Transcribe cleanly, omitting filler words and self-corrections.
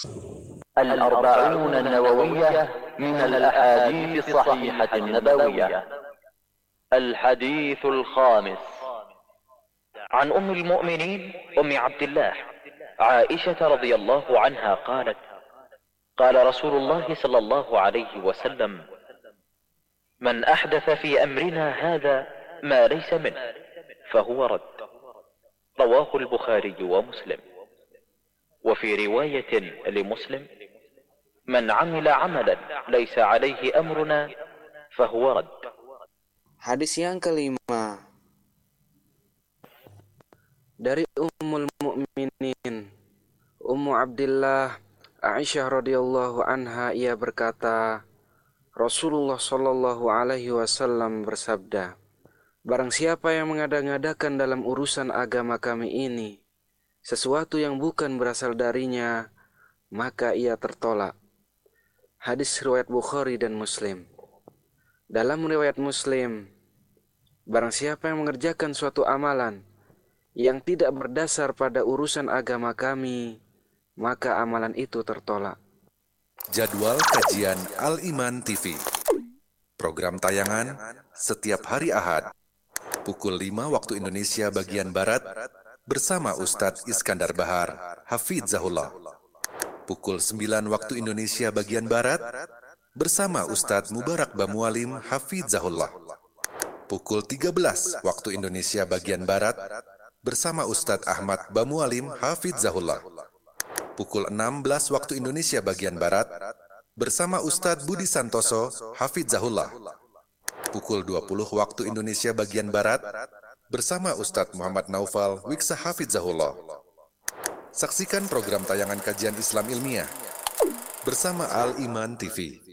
الأربعون النووية من الأحاديث الصحيحة النبوية. الحديث الخامس: عن أم المؤمنين أم عبد الله عائشة رضي الله عنها قالت: قال رسول الله صلى الله عليه وسلم: من أحدث في أمرنا هذا ما ليس منه فهو رد. رواه البخاري ومسلم. وفي رواية لمسلم: من عمل عملا ليس عليه أمرنا فهو رد. Hadis yang kelima dari Ummul Mukminin Ummu Abdillah Aisyah radhiyallahu anha, ia berkata, Rasulullah shallallahu alaihi wasallam bersabda, barang siapa yang mengada-ngadakan dalam urusan agama kami ini sesuatu yang bukan berasal darinya, maka ia tertolak. Hadis riwayat Bukhari dan Muslim. Dalam riwayat Muslim, barang siapa yang mengerjakan suatu amalan yang tidak berdasar pada urusan agama kami, maka amalan itu tertolak. Jadwal kajian Al-Iman TV. Program tayangan setiap hari Ahad, pukul 5 waktu Indonesia bagian Barat, bersama Ustadz Iskandar Bahar, Hafizahullah. Pukul 9 waktu Indonesia bagian Barat, bersama Ustadz Mubarak Bamualim, Hafizahullah. Pukul 13 waktu Indonesia bagian Barat, bersama Ustadz Ahmad Bamualim, Hafizahullah. Pukul 16 waktu Indonesia bagian Barat, bersama Ustadz Budi Santoso, Hafizahullah. Pukul 20 waktu Indonesia bagian Barat, bersama Ustadz Muhammad Naufal Wiksa Hafizahullah. Saksikan program tayangan kajian Islam ilmiah bersama Al-Iman TV.